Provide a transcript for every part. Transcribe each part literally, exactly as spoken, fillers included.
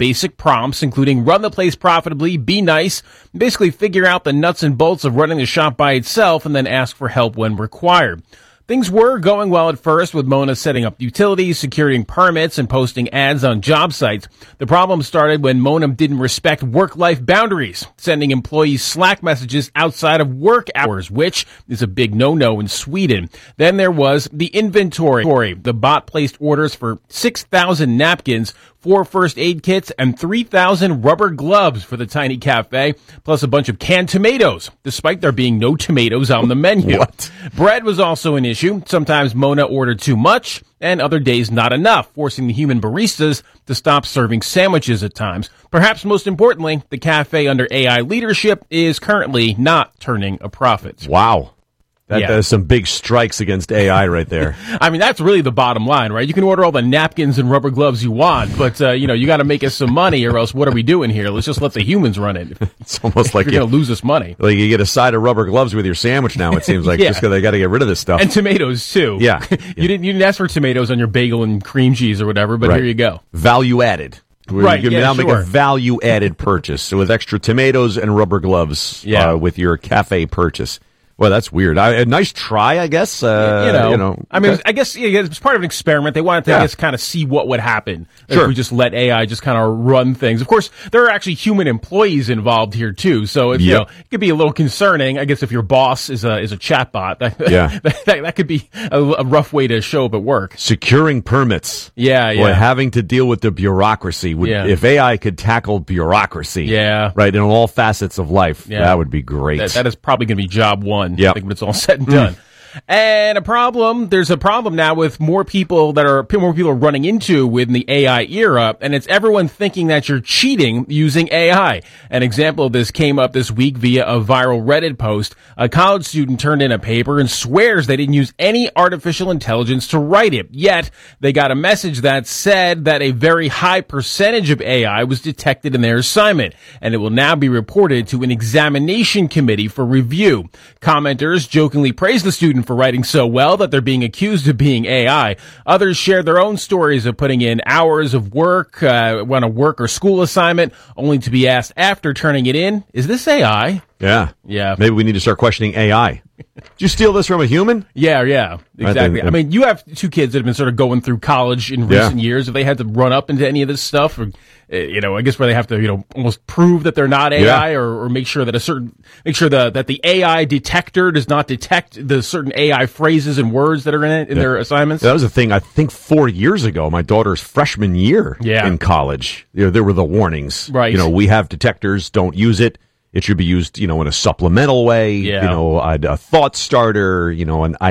basic prompts, including run the place profitably, be nice, basically figure out the nuts and bolts of running the shop by itself, and then ask for help when required. Things were going well at first, with Mona setting up utilities, securing permits, and posting ads on job sites. The problem started when Mona didn't respect work-life boundaries, sending employees Slack messages outside of work hours, which is a big no-no in Sweden. Then there was the inventory. The bot placed orders for six thousand napkins, four first aid kits, and three thousand rubber gloves for the tiny cafe, plus a bunch of canned tomatoes, despite there being no tomatoes on the menu. What? Bread was also an issue. Sometimes Mona ordered too much, and other days not enough, forcing the human baristas to stop serving sandwiches at times. Perhaps most importantly, the cafe under A I leadership is currently not turning a profit. Wow. That, Yeah. There's some big strikes against A I right there. I mean, that's really the bottom line, right? You can order all the napkins and rubber gloves you want, but, uh, you know, you got to make us some money, or else what are we doing here? Let's just let the humans run it. It's almost like You're you, going to lose us money. like you get a side of rubber gloves with your sandwich now, it seems like, Yeah. just because they got to get rid of this stuff. And tomatoes, too. Yeah. you didn't you didn't ask for tomatoes on your bagel and cream cheese or whatever, but Right. here you go. Value added. Where Right, You can yeah, now make sure. a value added purchase. So with extra tomatoes and rubber gloves Yeah. uh, with your cafe purchase. Well, that's weird. I, a nice try, I guess. Uh, you know, you know, I mean, okay. I guess yeah, it was part of an experiment. They wanted to, Yeah. I guess, kind of see what would happen Sure. if we just let A I just kind of run things. Of course, there are actually human employees involved here too, so it's, you Yep. know, it could be a little concerning. I guess if your boss is a is a chatbot, that, Yeah. that, that could be a, a rough way to show up at work. Securing permits. Yeah, Boy, yeah. having to deal with the bureaucracy. Would, Yeah. If A I could tackle bureaucracy, Yeah. right, in all facets of life, Yeah. that would be great. That, that is probably going to be job one. Yep. I think when it's all said and done. And a problem, there's a problem now with more people that are, more people are running into within the A I era, and it's everyone thinking that you're cheating using A I. An example of this came up this week via a viral Reddit post. A college student turned in a paper and swears they didn't use any artificial intelligence to write it. Yet, they got a message that said that a very high percentage of A I was detected in their assignment, and it will now be reported to an examination committee for review. Commenters jokingly praised the student for writing so well that they're being accused of being A I. Others shared their own stories of putting in hours of work uh, on a work or school assignment, only to be asked after turning it in, is this A I? yeah. Yeah. Maybe we need to start questioning A I. Did you steal this from a human? Yeah, yeah, exactly. I I mean, you have two kids that have been sort of going through college in recent Yeah. years. If they had to run up into any of this stuff, or uh, you know, I guess where they have to, you know, almost prove that they're not A I, Yeah. or, or make sure that a certain, make sure the, that the A I detector does not detect the certain A I phrases and words that are in it in their assignments. That was a thing, I think, four years ago, my daughter's freshman year Yeah. in college. You know, there were the warnings. Right. You know, we have detectors, don't use it. It should be used, you know, in a supplemental way, Yeah. you know, a, a thought starter, you know, an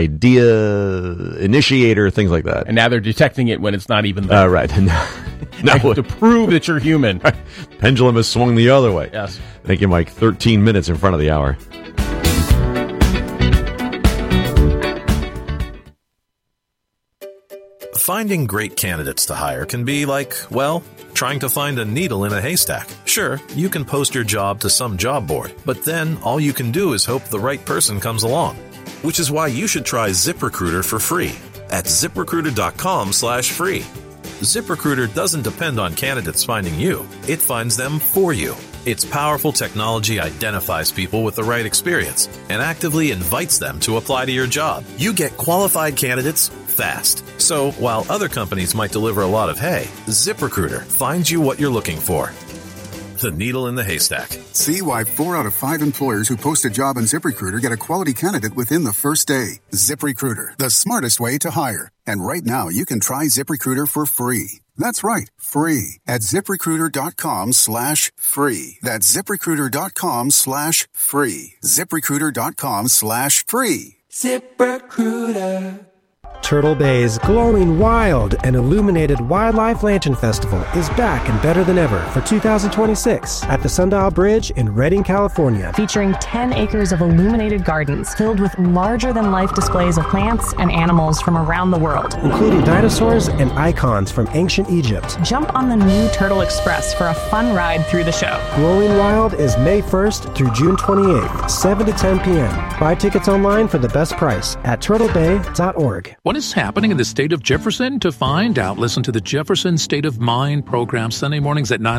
idea initiator, things like that. And now they're detecting it when it's not even there. Uh, right. now, To prove that you're human. pendulum has swung the other way. Yes. Thank you, Mike. thirteen minutes in front of the hour. Finding great candidates to hire can be like, well, trying to find a needle in a haystack. Sure, you can post your job to some job board, but then all you can do is hope the right person comes along. Which is why you should try ZipRecruiter for free at ZipRecruiter.com slash free. ZipRecruiter doesn't depend on candidates finding you. It finds them for you. Its powerful technology identifies people with the right experience and actively invites them to apply to your job. You get qualified candidates fast. So while other companies might deliver a lot of hay, ZipRecruiter finds you what you're looking for. The needle in the haystack. See why four out of five employers who post a job on ZipRecruiter get a quality candidate within the first day. ZipRecruiter, the smartest way to hire. And right now, you can try ZipRecruiter for free. That's right, free at ZipRecruiter.com slash free. That's ZipRecruiter.com slash free. ZipRecruiter.com slash free. ZipRecruiter. Turtle Bay's glowing wild and illuminated Wildlife Lantern Festival is back and better than ever for two thousand twenty-six at the Sundial Bridge in Redding, California. Featuring ten acres of illuminated gardens filled with larger-than-life displays of plants and animals from around the world. Including dinosaurs and icons from ancient Egypt. Jump on the new Turtle Express for a fun ride through the show. Glowing Wild is May first through June twenty-eighth, seven to ten p.m. Buy tickets online for the best price at turtle bay dot org. What is happening in the state of Jefferson? To find out, listen to the Jefferson State of Mind program Sunday mornings at nine